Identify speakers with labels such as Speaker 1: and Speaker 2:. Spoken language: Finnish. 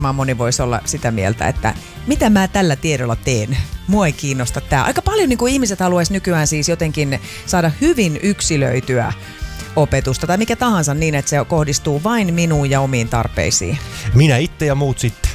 Speaker 1: moni voisi olla sitä mieltä, että mitä mä tällä tiedolla teen? Mua ei kiinnosta tää. Aika paljon niin kuin ihmiset haluaisi nykyään siis jotenkin saada hyvin yksilöityä opetusta tai mikä tahansa niin, että se kohdistuu vain minuun ja omiin tarpeisiin.
Speaker 2: Minä itse ja muut sitten.